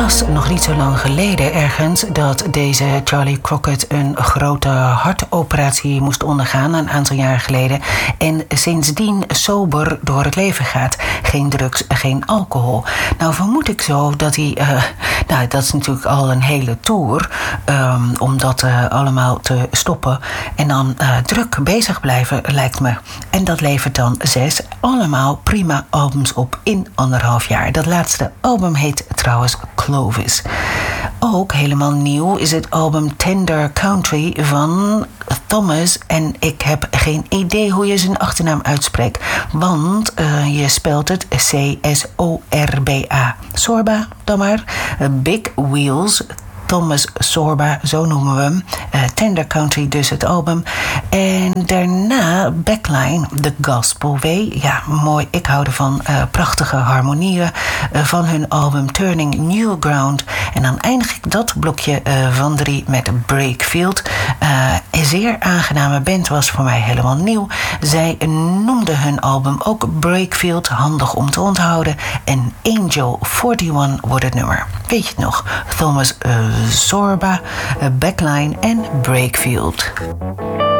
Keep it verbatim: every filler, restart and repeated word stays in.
las nog niet zo lang geleden ergens dat deze Charlie Crockett een grote hartoperatie moest ondergaan een aantal jaar geleden en sindsdien sober door het leven gaat. Geen drugs, geen alcohol. Nou vermoed ik zo dat hij, uh, nou dat is natuurlijk al een hele tour um, om dat uh, allemaal te stoppen en dan uh, druk bezig blijven lijkt me. En dat levert dan zes allemaal prima albums op in anderhalf jaar. Dat laatste album heet trouwens Clovis. Ook helemaal nieuw is het album Tender Country van Thomas. En ik heb geen idee hoe je zijn achternaam uitspreekt. Want uh, je spelt het C S O R B A. Sorba dan maar. Uh, Big Wheels. Thomas Sorba, zo noemen we hem. Uh, Tender Country, dus het album. En daarna Backline, The Gospel Way. Ja, mooi. Ik hou ervan. Uh, prachtige harmonieën uh, van hun album Turning New Ground. En dan eindig ik dat blokje uh, van drie met Breakfield. Uh, een zeer aangename band, was voor mij helemaal nieuw. Zij noemden hun album ook Breakfield, handig om te onthouden. En Angel eenenveertig wordt het nummer. Weet je het nog? Thomas uh, Sorba, uh, Backline en Breakfield.